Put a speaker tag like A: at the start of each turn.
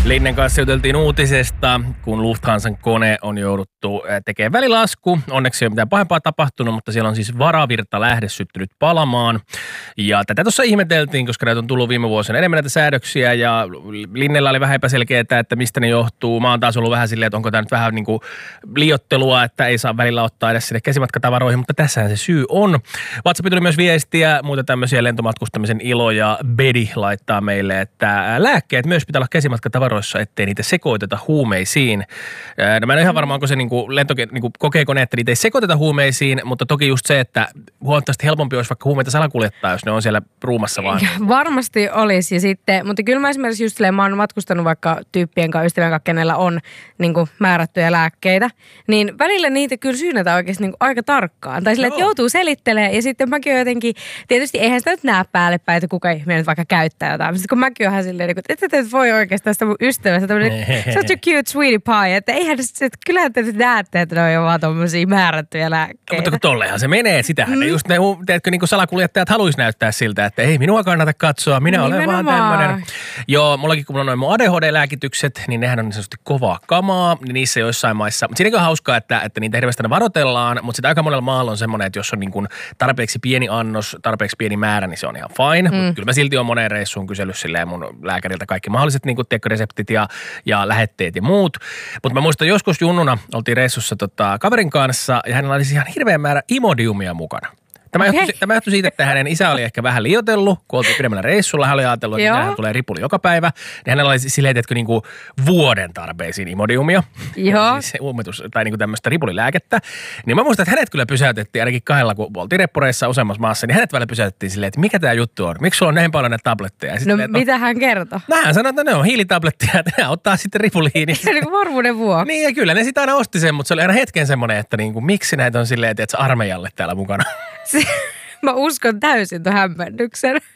A: Linnen kanssa juteltiin uutisesta, kun Lufthansan kone on jouduttu tekemään välilasku. Onneksi ei ole mitään pahempaa tapahtunut, mutta siellä on siis varavirta lähde syttynyt palamaan. Ja tätä tuossa ihmeteltiin, koska näitä on tullut viime vuosina enemmän näitä säädöksiä ja Linnellä oli vähän epäselkeää, että mistä ne johtuu. Mä oon taas ollut vähän silleen, että onko tämä nyt vähän niin kuin liioittelua, että ei saa välillä ottaa edes sinne käsimatkatavaroihin, mutta tässähän se syy on. WhatsApp tuli myös viestiä, muita tämmöisiä lentomatkustamisen iloja. Bedi laittaa meille, että lääkkeet myös pitää olla käsimatkatavaroissa, ettei niitä sekoiteta huumeisiin. No mä en ole ihan varma, onko se kokeeko ne, että niitä ei sekoiteta huumeisiin, mutta toki just se, että huomattavasti helpompi olisi vaikka huumeita salakuljettaa, jos ne on siellä ruumassa vaan.
B: Varmasti olisi ja sitten, mutta kyllä mä esimerkiksi just silleen, mä oon matkustanut vaikka tyyppien kanssa, ystävien kanssa, kenellä on niin kuin määrättyjä lääkkeitä, niin välillä niitä kyllä syynätään oikeasti niin kuin aika tarkkaan. Tai silleen, että joutuu selittelemään ja sitten mäkin oon jotenkin, tietysti eihän sitä nyt näe päälle päin, että kuka ihminen nyt vaikka käyttää jotain. Sitten kun mäkin oon silleen, että et voi oikeasti tästä mun ystävästä tämmöinen such a cute sweetie pie, että eihän se, että kyllähän te nyt näette, että ne on vaan tommosia määrättyjä lääkkeitä.
A: Mutta kun tollehan se menee, sitähän ne just ne, teetkö, niin kuin salakuljettajat haluaisi näyttää siltä, että ei minua kannata katsoa, minä olen vaan tämmöinen. Joo, mullakin kun mulla on noin mun ADHD-lääkitykset, niin nehän on niin sanotusti kovaa kamaa, niin niissä joissain maissa. Mutta siinäkin on hauskaa, että niitä hirveästi varoitellaan, mutta sitten aika monella maalla on semmoinen, että jos on niin kuin tarpeeksi pieni annos, tarpeeksi pieni määrä, niin se on ihan fine. Mutta kyllä mä silti on moneen reissuun kysellyt silleen mun lääkäriltä kaikki mahdolliset niin kuin, tiedätkö, reseptit ja lähetteet ja muut. Mutta mä muistan joskus junnuna oltiin reissussa kaverin kanssa ja hänellä oli ihan hirveä määrä imodiumia mukana. Tämä johtui siitä, että hänen isä oli ehkä vähän liioitellut, kun oltiin pidemmällä reissulla. Hän oli ajatellut, että hän tulee ripuli joka päivä. Niin hänellä oli silleen, että niinku vuoden tarpeisiin imodiumia.
B: Joo.
A: Siis tai niinku tämmöistä ripulilääkettä. Niin mä muistan, että hänet kyllä pysäytettiin ainakin kahdella, kun oltiin reppureissa useammassa maassa. Niin hänet välillä pysäytettiin silleen, että mikä tämä juttu on? Miksi sulla on näin paljon näitä tabletteja?
B: No mitä hän kertoi?
A: No hän sanoi, että ne on hiilitabletteja, että hän ottaa sitten ripuliin.
B: Se niin varmuuden vuoksi.
A: Niin ja kyllä ne sitä aina osti sen, mutta se oli aina hetken semmoinen, että niinku, miksi näitä on silleen, että armeijalle täällä mukana.
B: Mä uskon täysin tuon hämmennyksen.